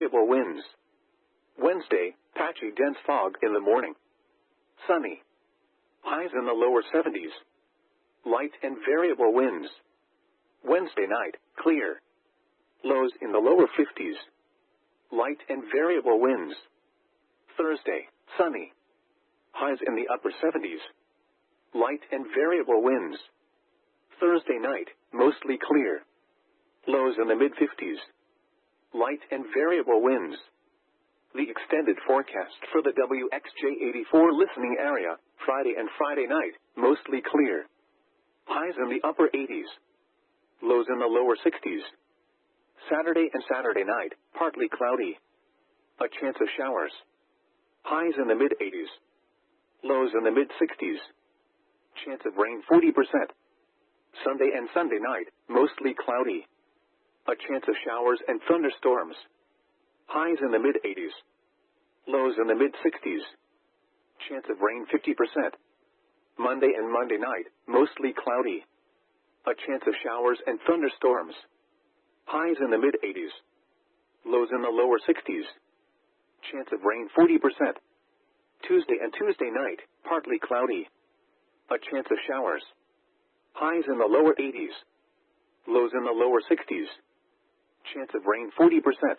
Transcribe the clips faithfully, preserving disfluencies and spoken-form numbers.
variable winds. Wednesday, patchy dense fog in the morning. Sunny. Highs in the lower seventies. Light and variable winds. Wednesday night, clear. Lows in the lower fifties. Light and variable winds. Thursday, sunny. Highs in the upper seventies. Light and variable winds. Thursday night, mostly clear. Lows in the mid-fifties. Light and variable winds. The extended forecast for the W X J eighty-four listening area, Friday and Friday night, mostly clear. Highs in the upper eighties. Lows in the lower sixties. Saturday and Saturday night, partly cloudy. A chance of showers. Highs in the mid-eighties. Lows in the mid-sixties. Chance of rain forty percent. Sunday and Sunday night, mostly cloudy. A chance of showers and thunderstorms. Highs in the mid-eighties. Lows in the mid-sixties. Chance of rain fifty percent. Monday and Monday night, mostly cloudy. A chance of showers and thunderstorms. Highs in the mid-eighties. Lows in the lower sixties. Chance of rain forty percent. Tuesday and Tuesday night, partly cloudy. A chance of showers. Highs in the lower eighties. Lows in the lower sixties. Chance of rain forty percent.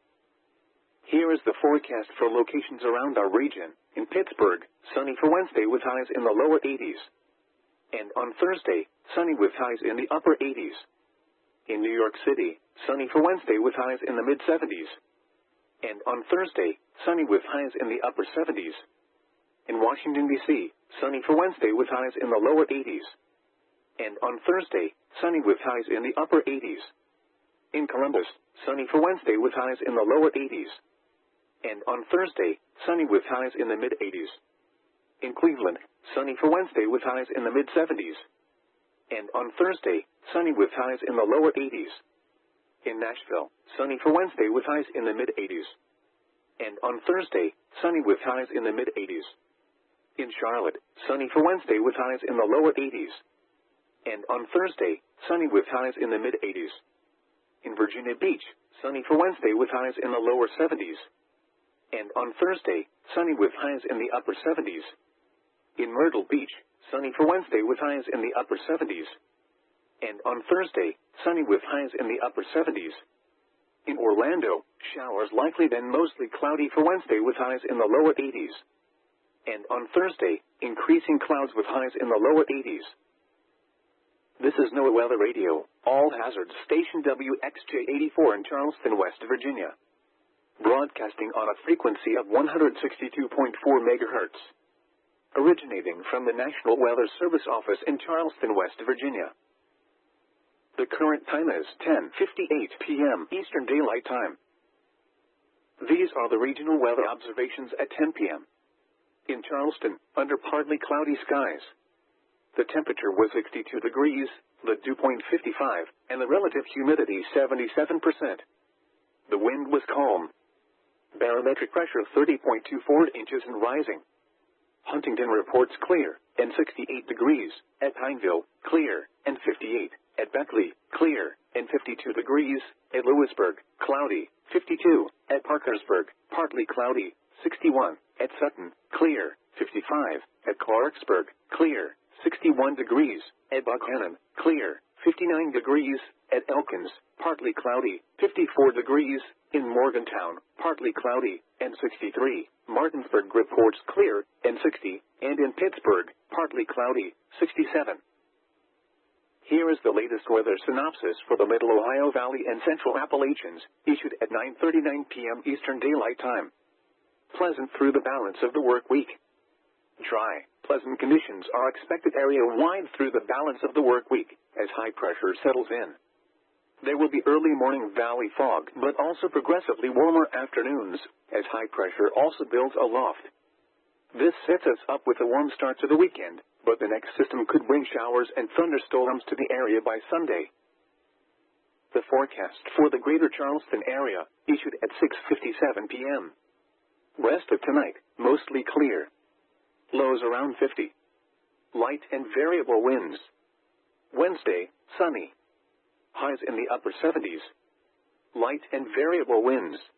Here is the forecast for locations around our region. In Pittsburgh, sunny for Wednesday with highs in the lower eighties. And on Thursday, sunny with highs in the upper eighties. In New York City, sunny for Wednesday with highs in the mid-seventies. And on Thursday, sunny with highs in the upper seventies. In Washington, D C, sunny for Wednesday with highs in the lower eighties. And on Thursday, sunny with highs in the upper eighties. In Columbus, sunny for Wednesday with highs in the lower eighties. And on Thursday, sunny with highs in the mid-eighties. In Cleveland, sunny for Wednesday with highs in the mid-seventies. And on Thursday, sunny with highs in the lower eighties. In Nashville, sunny for Wednesday with highs in the mid-eighties. And on Thursday, sunny with highs in the mid-eighties. In Charlotte, sunny for Wednesday with highs in the lower eighties. And on Thursday, sunny with highs in the mid-eighties. In Virginia Beach, sunny for Wednesday with highs in the lower seventies. And on Thursday, sunny with highs in the upper seventies. In Myrtle Beach, sunny for Wednesday with highs in the upper seventies. And on Thursday, sunny with highs in the upper seventies. In Orlando, showers likely then mostly cloudy for Wednesday with highs in the lower eighties. And on Thursday, increasing clouds with highs in the lower eighties. This is NOAA Weather Radio, all hazards station W X J eighty-four in Charleston, West Virginia. Broadcasting on a frequency of one hundred sixty-two point four megahertz. Originating from the National Weather Service Office in Charleston, West Virginia. The current time is ten fifty-eight p m Eastern Daylight Time. These are the regional weather observations at ten p m In Charleston, under partly cloudy skies. The temperature was sixty-two degrees, the dew point fifty-five, and the relative humidity seventy-seven percent. The wind was calm. Barometric pressure thirty point two four inches and rising. Huntington reports clear, and sixty-eight degrees. At Pineville, clear, and fifty-eight. At Beckley, clear, and fifty-two degrees. At Lewisburg, cloudy, fifty-two. At Parkersburg, partly cloudy, sixty-one. At Sutton, clear, fifty-five. At Clarksburg, clear, sixty-one degrees. At Buckhannon, clear, fifty-nine degrees. At Elkins, partly cloudy, fifty-four degrees. In Morgantown, partly cloudy, and sixty-three. Martinsburg reports clear, and sixty. And in Pittsburgh, partly cloudy, sixty-seven. Here is the latest weather synopsis for the Middle Ohio Valley and Central Appalachians, issued at nine thirty-nine p m Eastern Daylight Time. Pleasant through the balance of the work week. Dry, pleasant conditions are expected area-wide through the balance of the work week, as high pressure settles in. There will be early morning valley fog, but also progressively warmer afternoons, as high pressure also builds aloft. This sets us up with a warm start to the weekend, but the next system could bring showers and thunderstorms to the area by Sunday. The forecast for the greater Charleston area, issued at six fifty-seven p m Rest of tonight, mostly clear. Lows around fifty. Light and variable winds. Wednesday, sunny. Highs in the upper seventies. Light and variable winds.